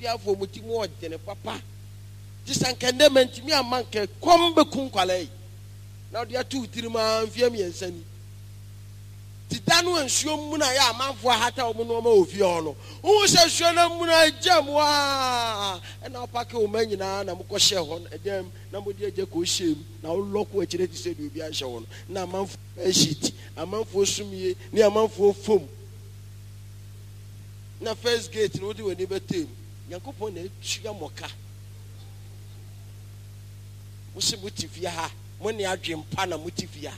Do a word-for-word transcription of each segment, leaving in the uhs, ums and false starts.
fia for mutimo dene papa disankendement me amanke kombe kunkwalai now they are two three man fia me ensani tidanu ensuo mu na ya amanfo hata omo no ma ofie ono wo se suo na mu na jamwa na opake o manyina na mko hye ho edem na modi aje ko hyem na wo loko akire ti se de obi ahye wo na amanfo shit amanfo sumie ni amanfo fom na first gate no di wani betem yankopon na etwa moka wo se mutifia ha mo ne adwempa na mutifia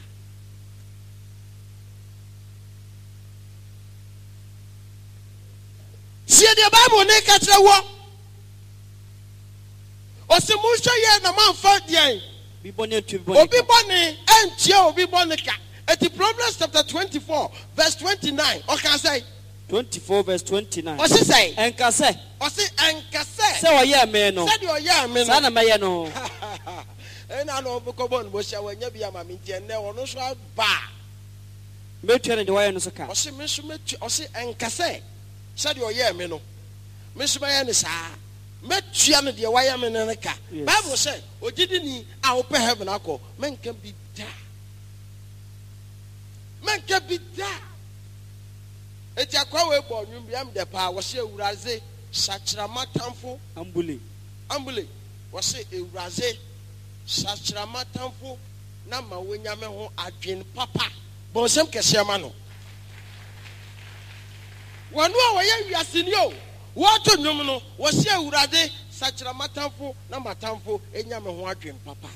see the Bible ne katra wo o se mo hwe ye na man fa dian bi bone tu bi bone obi bone entia obi bone ka eti Proverbs chapter twenty-four verse twenty-nine o can say twenty-four verse twenty-nine o se say enka say o se enka say say o ye me no say o ye me no sa na me ye no ena no ko bon bo sha wanya bia ma me ntie ne wono so ba me tu ne de wa ye no so ka o se me so me o se enka say said your year me no Miss Mayan is ah met Chiana de wire men and a car. Bible said, or didn't he? I'll pay heaven. I call men can be da. Men can be da. It's a quawe born, you be am the power was here, Raze, Sachrama Tamfo, Ambuli, Ambuli, was it a Raze, Sachrama Tamfo, Nama Winyamo, Adrian Papa, Bonsam Cashamano. One hour, we are senior. What to no was here, Urade, such a matamfo, no matamfo, and Yamahuadrim, Papa.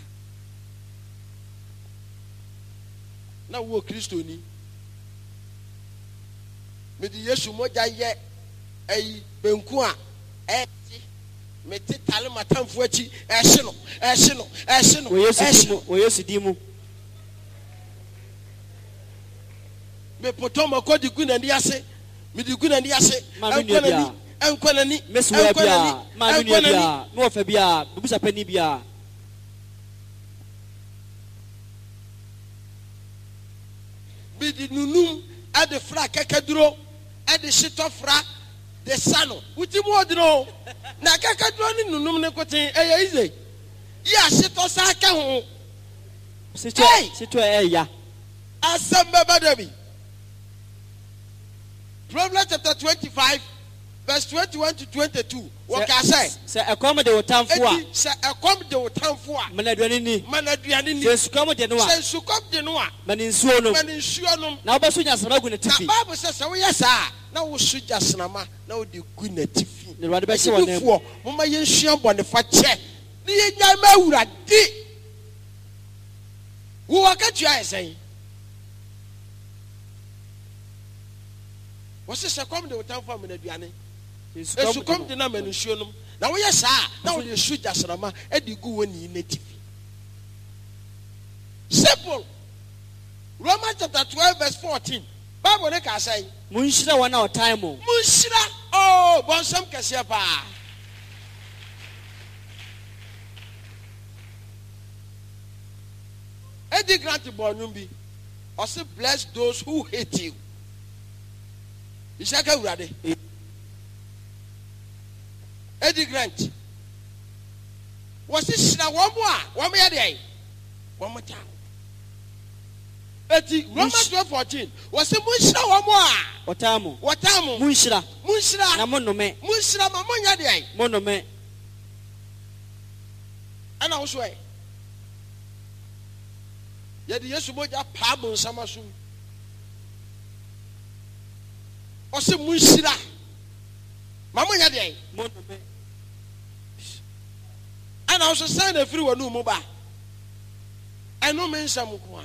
Now, wo Christoni. Medi Yesu moja ye, a Benkua, eh, Meti Talamatamfo, Ashino, Ashino, Ashino, Ashino, or yes, Dimu. Me Potoma Cody Queen and Yase. Me di kuna ndi ase enkwani enkwani meswa bia ma nua bia no ofa bia bubusa pani bia bi di nunum ade fra kakaduro ade shitofra de sano wuti mu odino na kakaduro ni nunum ne kotin eye ize ya shito sa ka ho sito sito eya asamba badabi Proverbs chapter twenty-five, verse twenty-one to twenty-two. What can I say? Say, I come de otamfo. Say, I come de otamfo. Manaduani ni. Manaduani ni. Say, come de noa. Say, su come de noa. Maninsuo no. Maninsuo no. Na obaso nya sama gu na tifi. Na Bible says, "So yes ah, na wo su jasnama, na wo de gu na tifi." Ne wade be se wona. Mo ma yensuo bone fa che. Ni yenya ma wurade. Wo wakatua esen. What's this? Come the time for me, Diane. It's come the number and show them. Now, yes, sir. Now you shoot us, Rama, and you go in native. Simple. Romans chapter twelve, verse fourteen. Bible, they can say, Munshira one hour time. Munshira, oh, Bonsam Kasiapa. Eddie Grant Bonumbi also bless those who hate you. Isaka urade Eddie Grant was this na one more one more day one more time Eddie Romans twelve fourteen was the munshira one more watamu watamu munshira munshira na monome munshira ma monya dey monome ana wo e ye de Yesu moja pa bon sama so Ose munshira mama nya dey monome ana also sign a free one mu ba eno me nsam ko a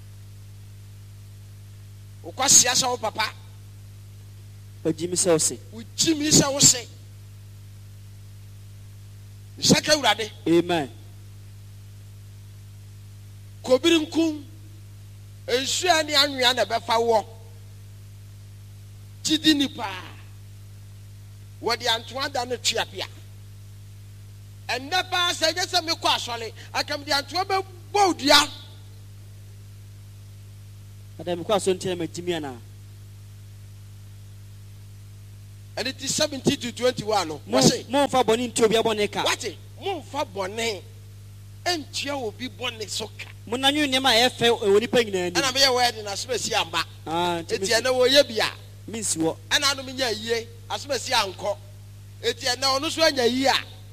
o kwasia sa wo papa o jimi se o se o jimi se wo se Isaka urade amen kobirinkum ensu ani anwea na be fa wo Jidi nipa wadi antoa da no tuapia eneba se je se me kwa asole akam di antoa be bodua ada me kwa so ntene magimi ana and it is seventy to twenty-one no what's it mo fa boni nti obi abone ka what it mo fa bone entia obi bone soka mo na nyu nema e fe woni pa nyina ni ana me ye wedding asomasi amba ah etia na wo ye bia minsi wo ana no me nya yie asomasi anko etia na ono so anya yie a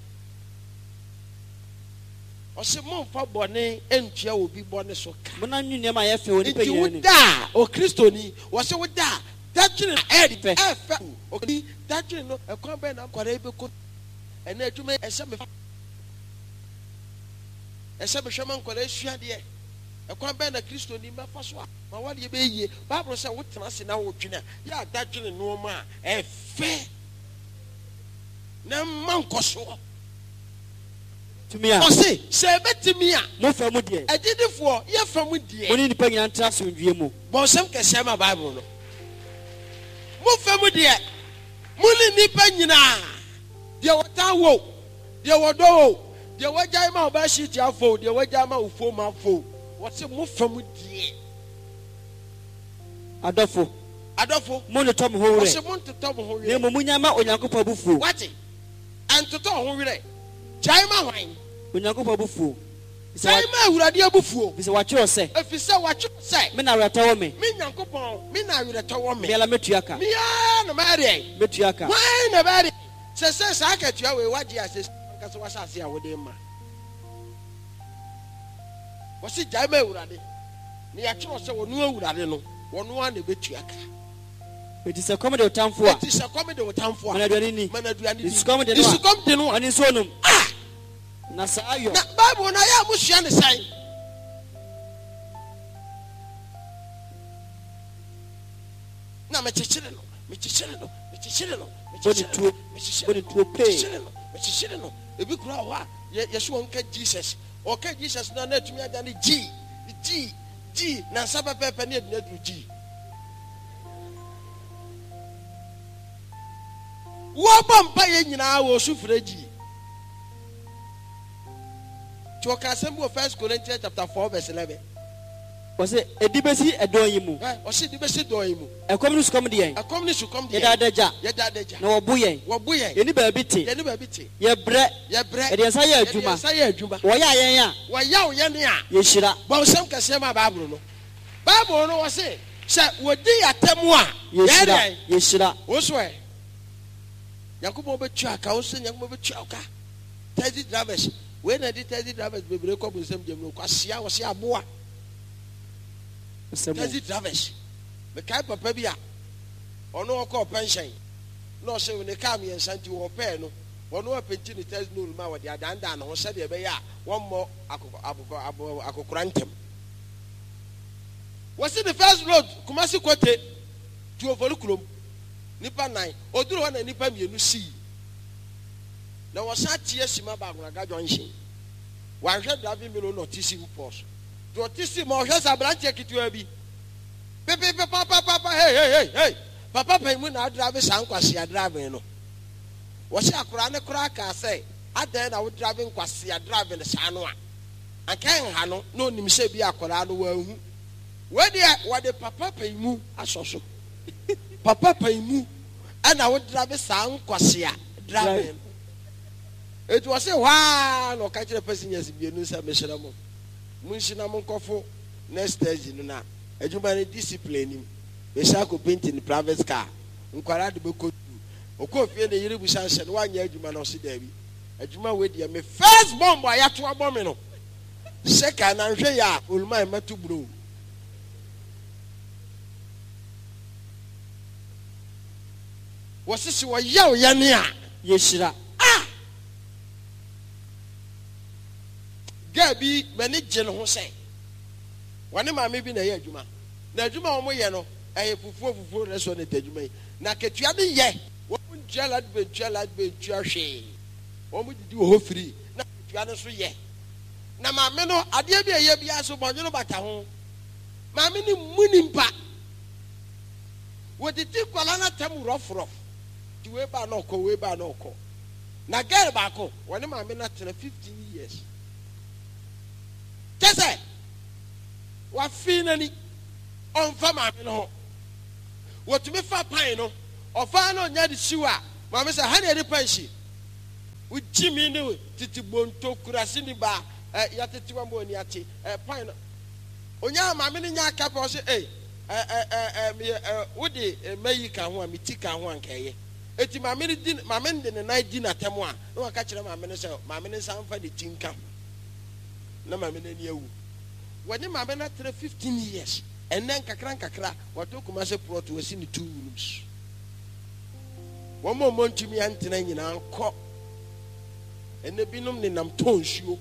ose mo fa bone entia obi bone soka mo na nyu nema e fe woni pa nyina ni da o kristoni wo se wo da dadwene edi e fe o ni dadwene no e kon be na kwara ebe ko ena adwuma e se me e se me hwema nkwara asua de e kon be na kristoni ma fa so a ma wade e be yie bible say wo tena se na wo twene ya dadwene no ma e fe na man koso tumia o se se betimia mo fa mu de adidifo ye fa mu de mo ni nipa nyina ntra so ndwie mu bo sem kese ma bible no mo fa mu de mo ni nipa nyina de wota wo de wodo wo de wajai ma ba shi ti afo de wajai ma ufo ma afo what say mo fa mu de adofo adofo mo ne tom ho what say mo to tom ho ne we mo munya ma onyankopɔ bufuo what and to to ho we jai ma hwan onyankopɔ bufuo jai ma awurade abufuo bisa wakyerɛ sɛ efisa wakyerɛ sɛ me na wrata wo me me nyankopɔn me na awurade wo me me ala metuaka me ya na ma re metuaka why na ba re se se sa ka tua we waje ase kasa wa sase a wo de ma wo si jai ma awurade ne ya kyerɛ sɛ wonu awurade no wonu a na betuaka eti sɛ kɔm de otamfo a eti sɛ kɔm de otamfo a mana duane ni mana duane ni isu kɔm de no isu kɔm de no ani so nom ah na sa ayo na bible na ya musua ne sai na me kyekere no me kyekere no me kyekere no me boni kyekere tuo me kyekere boni tuo pe kyekere no me kyekere no ebi kura ho a ye so onka Jesus oka Jesus na na tumi ada ne g g g na nsa pepepe na edina du g wo bompa ye nyina wo sufre g to ka sembo first Corinthians chapter four verse eleven was it edibesi edon yi mu o se dibesi don yi mu ekom ni sukom de yen akom ni sukom de ye da daja ye da daja na wo bo yen wo bo yen ye ni ba bi te ye ni ba bi te ye bre ye bre ye de nsa ye adwuma ye nsa ye adwuma wo ya yen a wo ya wo ye ne a ye hira bo sem kase ma bible no bible no wo se se wo di atemu a ye hira ye hira wo so e yakobo be twa ka wo se yakobo be twa ka taxi drivers we na di taxi drivers be bre ko bu sem jem no kwasia wo se aboa taxi drivers me kai papa bi a ono ko pension no se we ne kam ye nsanti wo pe no wono apenti ne taxi no ma wo de adanda na ho se de be ya wo mo akoko akoko akokora ntem wo se the first road Kumasi Kote to Ovolukurom nipa nine oduru ho na nipa mienu si na wo sa tie sima ba aguraga junction wa hwe driving melo no tisi upos to tisi mo hwe sa branch kitua bi pepe papa papa hey hey hey hey papa pa mu na drive san kwase a drive no wo se akura ne kura ka say adan na wo driving kwase a drive ne sa no a akan ha no no nim se bi akura no wa hu we de wo de papa pa mu asoso papa pa mu ana wo drive san kwase a drive it was say wa no ka kire passengers bienu sa me hira mo mun hina mo nkofo next stage no na adwuma ne discipline nim be sha ko paint in private car nkwara de be ko okofie ne yire bu sha hye no wanya adwuma na o se da bi adwuma we de me first bomb ya to abom me no second na hwe ya oluma e matu bro wasisi wa yaw ya ne a ye hira gabi mani gene ho se wane maame bi na ye adwuma na adwuma wo mo ye no eye fufuo fufuo restaurant adwuma yi na ketua ne ye wo ntua lad be ntua lad be ntua hwe wo mo didi wo free na ketua ne so ye na maame no ade bi eye bi aso bonjo bata ho maame ni muni mpa wo didi kwala na tem rough rough di we ba na okọ we ba na okọ na girl ba ko wane maame na tena fifteen years Tese wa fi nani on fa maame no wo tumi fa pan no ofa no nya de siwa maame say ha na de panshi wo jimi ne titi bonto kurase ni ba ya titi wa mo ni ate pan onya maame ne nya aka pa o say eh eh eh wo de mayi ka ho a mitika ho ankeye eti maame ne din maame ne ne na di na temo a no aka kire maame ne say maame ne san fa de tinka na maame ne ni awu wani maame na tre fifteen years and then kakra kakra wato kuma se plot wasi ni two rooms one more month mi antena nyina anko ene binom ne nam tonsuo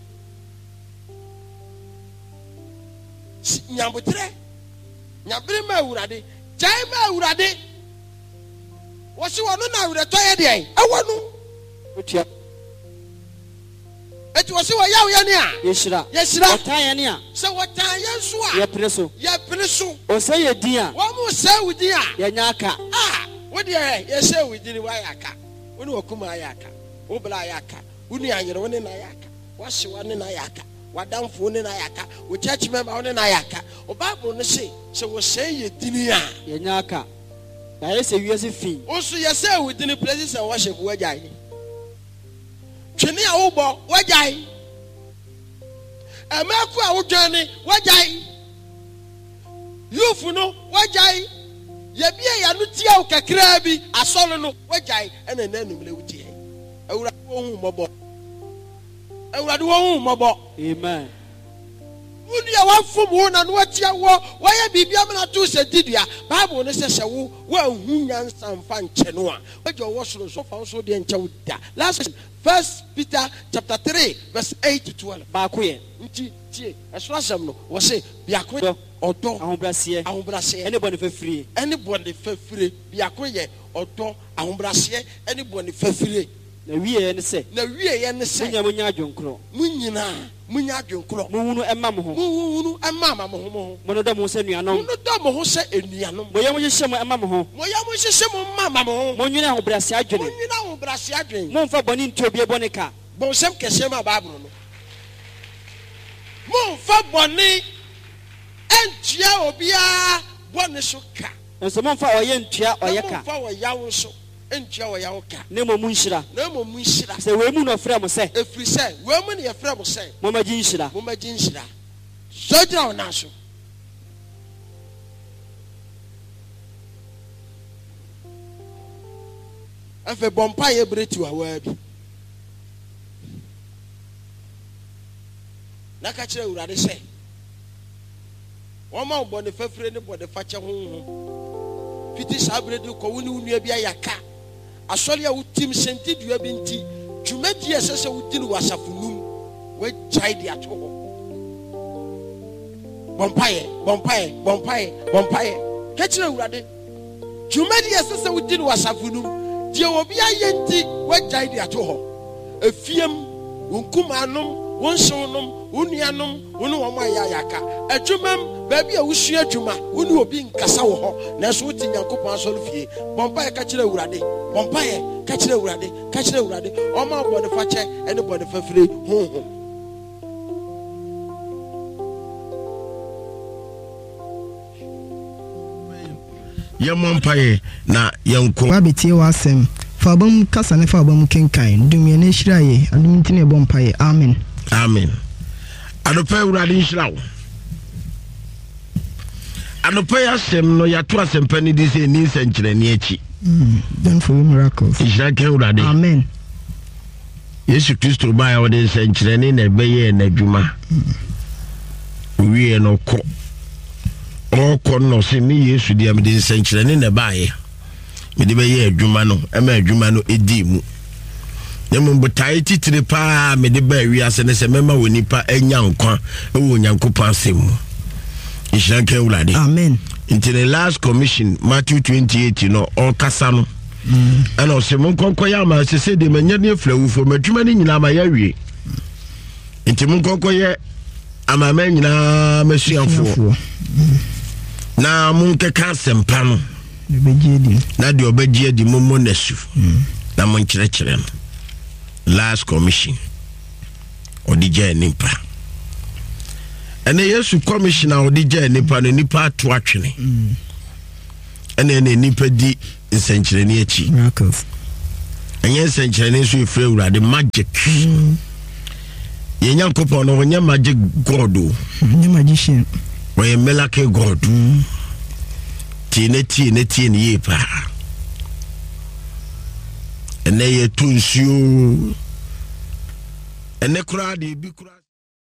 nyambotre nyabere ma awurade jai ma awurade wasi wono na awurade toye de ai awonu otua eti wasi wo yawo ya ne a yeshira yeshira otan ya ne a se wotan ya nso a ye preso ye preso o se ye din a wo mu se wudi a ye nya aka ah wo de ye se wudi ni wa ya aka wo ni okuma ya aka wo bla ya aka wo ni anyere wo ni na ya aka wo hye wo ni na ya aka wadamfo wo ni na ya aka wo church member wo ni na ya aka o bible no say se wo se ye din a ye nya aka ya ye se wiase fi wo so ye se wudi ni places and worship wo jai twene a wo bo wo jai amaku a wo dwane wo jai yufu no wo jai ye bia ya no tia wo kakra bi asolo no wo jai ena na numle wo tie awurade wo hu mobo awurade wo hu mobo amen wudi ya wafum wo na no atia wo wo ya bibia mena to se didua bible no se se wo wo hu nyansa mfa nche no a wajo wo soro so fa so de nche wo da last First Peter chapter three verse eight to twelve. Bakoye. Nti tie esrasem no wo se biakoye odo ahombrase ahombrase anybody fefiri anybody fefiri biakoye odo ahombrase anybody fefiri na wiye ne se na wiye ne se munya munya adwonkro munyina munya adwonkro muhunu emma mo ho muhunu emma ma mo ho mo mo no do mo se nuanom mo no do mo ho se enuanom mo yam hyehyɛ mo emma mo ho mo yam hyehyɛ mo ma ma mo ho mo nwina ahobrase adwene mo nwina ahobrase adwene mo mfa bɔne nti obi bɔne ka bon sem kese ma bible no mo mfa bɔne entua obi a bɔne so ka nso mo mfa ɔyɛ ntua ɔyɛ ka mo mfa wo yawo so entua wo yawo ka ne mo mu nhyira na mo mu nhyira sɛ we mu no frɛ mo sɛ efiri sɛ we mu ne ye frɛ mo sɛ mo ma gi nhyira mo ma gi nhyira so gyina wo na so afa bompa ye breti wa wa bi na ka kire urade sɛ wo ma wo bɔne fafire ne bɔde fakyɛ honhom fiti sabredi ko woni wunua bi ayaka asɔre a wotim senti dua bi nti dwumadi ɛsɛ sɛ wodi no wasafonum wagyae de ato hɔ bɔmpae bɔmpae bɔmpae bɔmpae ka kire urade dwumadi ɛsɛ sɛ wodi no wasafonum die obi ayɛ nti wagyae de ato hɔ efiem wonkumanom wonsonom unuanom wonu wo ma ya yaka adwumam ba bia wusua adwuma wonu obi nkasa wo ho na so wuti nyankopon asɔre fie bompa ka kire awurade bompa ka kire awurade ka kire awurade o ma bɔne fa kyɛ ene bɔne fa fire honhom yemompaye na yanko wa betie wa asem fa bam kasa ne fa bam kenkan dumye ne hyiraye adum ntine bompaye amen amen anopa urade nhyirawo anopa yasem no yato asempa ni di se ni senkyerani achi mm then for miracles nhyira kan urade amen Yesu Kristo ba ya wode senkyerani na beye na adwuma wiye no ko o ko no se ni Yesu dia me de senkyerani na baaye me de beye adwuma no e ma adwuma no edi mu nemu botae titire pa me de ba wi ase ne se mema woni pa enya nkwa e wo nyankopon asem ishanke ulade amen in the last commission Matthew twenty-eight no all kasa no mm ana se mon konko ya ma se se de manya ne flawu fo madwuma ni nyina ma ya wie nti mon konko ye amama nyina masuafo na mon keka sempa no begiedi na de obagie di momo nasu na mon kire kire no last commission odija nipa ene Yesu commissioner odija nipa no nipa to atwene ɛna ɛna nipa di nsɛnkyerɛnne akyi miracles ɛnyɛ nsɛnkyerɛnne nso efiri awurade magic yɛn Nyankopɔn no wɔnyɛ magic god o nyɛ magician wɔyɛ miracle god tie ne tie ne tie ne yie paa ɛnɛ yɛ tu nsuo ɛnɛ koraa de bi koraa